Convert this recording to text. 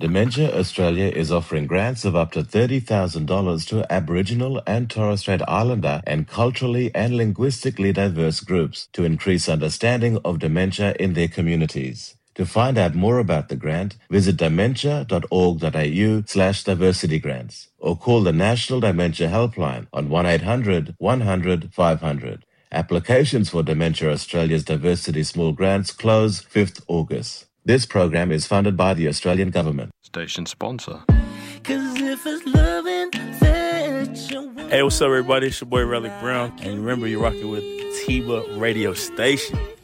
Dementia Australia is offering grants of up to $30,000 to Aboriginal and Torres Strait Islander and culturally and linguistically diverse groups to increase understanding of dementia in their communities. To find out more about the grant, visit dementia.org.au/diversity grants or call the National Dementia Helpline on 1800 100 500. Applications for Dementia Australia's Diversity Small Grants close 5th August. This program is funded by the Australian Government. Station sponsor. Hey, what's up, everybody? It's your boy, Relic Brown. And remember, you're rocking with Tiba Radio Station.